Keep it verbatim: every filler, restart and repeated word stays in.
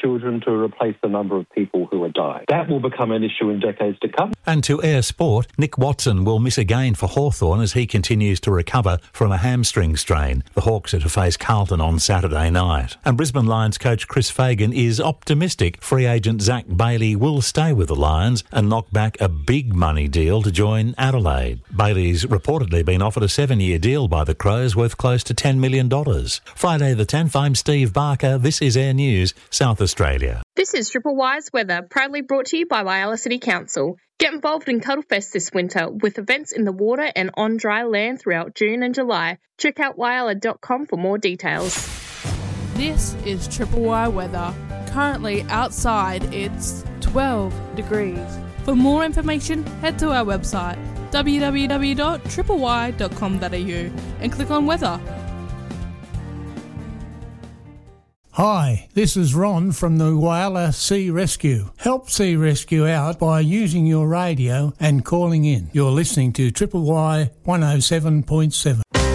children to replace the number of people who are dying. That will become an issue in decades to come. And to Air Sport, Nick Watson will miss again for Hawthorn as he continues to recover from a hamstring strain. The Hawks are to face Carlton on Saturday night. And Brisbane Lions coach Chris Fagan is optimistic free agent Zach Bailey will stay with the Lions and knock back a big money deal to join Adelaide. Bailey's reportedly been offered a seven-year deal by the Crows worth close to ten million dollars. Friday the tenth, I'm Steve Barker. This is Air News, South Australia. This is Triple Y's weather, proudly brought to you by Whyalla City Council. Get involved in Cuddlefest this winter with events in the water and on dry land throughout June and July. Check out whyalla dot com for more details. This is Triple Y weather. Currently outside it's twelve degrees. For more information, head to our website w w w dot triple y dot com dot a u and click on weather. Hi, this is Ron from the Whyalla Sea Rescue. Help Sea Rescue out by using your radio and calling in. You're listening to Triple Y one oh seven point seven.